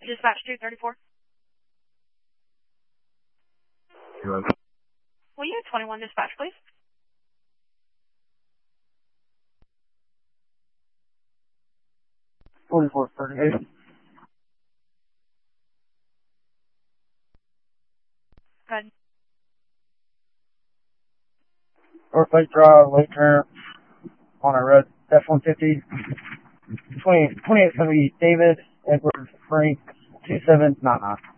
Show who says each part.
Speaker 1: Dispatch 234.
Speaker 2: Hello.
Speaker 1: Will you 21 dispatch, please?
Speaker 3: Forty-four 38.
Speaker 1: Go ahead.
Speaker 3: North Lake Drive, Lake Turner, on a red F-150. 2870 David Edward Frank 2799.